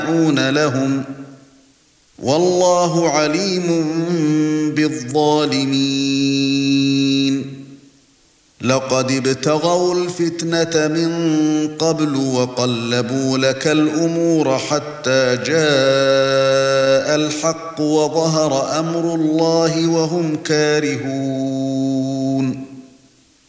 لهم والله عليم بالظالمين لقد ابتغوا الفتنة من قبل وقلبوا لك الأمور حتى جاء الحق وظهر أمر الله وهم كارهون